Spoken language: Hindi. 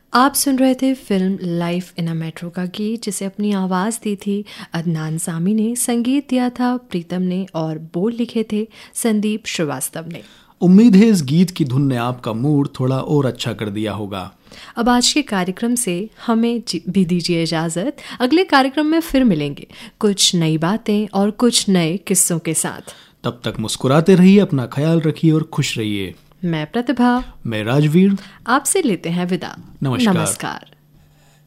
आप सुन रहे थे film life in a metro का गीत, जिसे अपनी आवाज़ दी थी अदनान सामी ने, संगीत दिया था प्रीतम ने और बोल लिखे थे संदीप श्रीवास्तव ने। उम्मीद है इस गीत की धुन ने आपका मूड थोड़ा और अच्छा कर दिया होगा। अब आज के कार्यक्रम से हमें भी दीजिए इजाज़त। अगले कार्यक्रम में फिर मिलेंगे कुछ नई बातें और कुछ नए किस्सों के साथ। तब तक मुस्कुराते रहिए, अपना ख्याल रखिए और खुश रहिए। मैं प्रतिभा, मैं राजवीर, आपसे लेते हैं विदा। नमस्कार। नमस्कार।